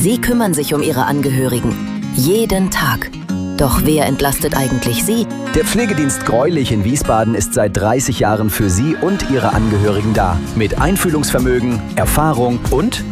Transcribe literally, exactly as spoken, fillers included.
Sie kümmern sich um Ihre Angehörigen. Jeden Tag. Doch wer entlastet eigentlich Sie? Der Pflegedienst Greulich in Wiesbaden ist seit dreißig Jahren für Sie und Ihre Angehörigen da. Mit Einfühlungsvermögen, Erfahrung und